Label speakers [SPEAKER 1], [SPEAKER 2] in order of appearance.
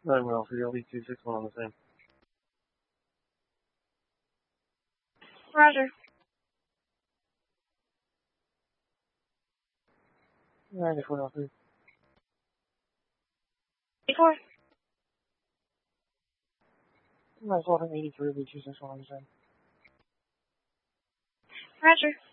[SPEAKER 1] Very well, for your lead 261 on the same.
[SPEAKER 2] Roger.
[SPEAKER 1] 9403.
[SPEAKER 2] 84.
[SPEAKER 1] 9483, lead 261 on the same.
[SPEAKER 2] Roger.